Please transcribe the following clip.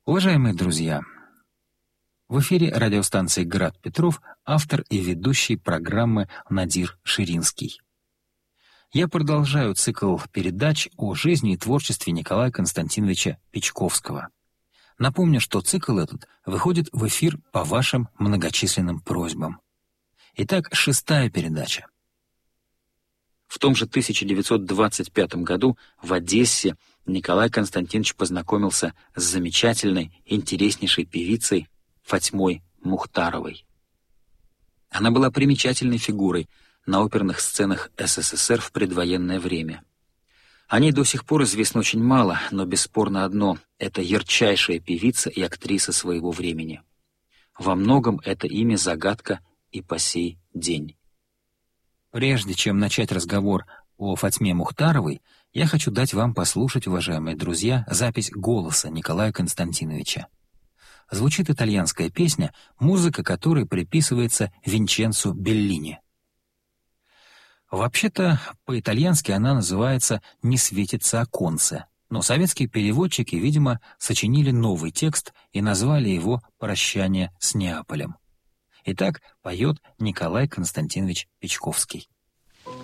Уважаемые друзья, в эфире радиостанции «Град Петров» автор и ведущий программы Надир Ширинский. Я продолжаю цикл передач о жизни и творчестве Николая Константиновича Печковского. Напомню, что цикл этот выходит в эфир по вашим многочисленным просьбам. Итак, 6-я передача. В том же 1925 году в Одессе Николай Константинович познакомился с замечательной, интереснейшей певицей Фатьмой Мухтаровой. Она была примечательной фигурой на оперных сценах СССР в предвоенное время. О ней до сих пор известно очень мало, но бесспорно одно — это ярчайшая певица и актриса своего времени. Во многом это имя загадка и по сей день. Прежде чем начать разговор о Фатьме Мухтаровой, я хочу дать вам послушать, уважаемые друзья, запись голоса Николая Константиновича. Звучит итальянская песня, музыка которой приписывается Винченцо Беллини. Вообще-то, по-итальянски она называется «Не светится оконце», но советские переводчики, видимо, сочинили новый текст и назвали его «Прощание с Неаполем». Итак, поет Николай Константинович Печковский.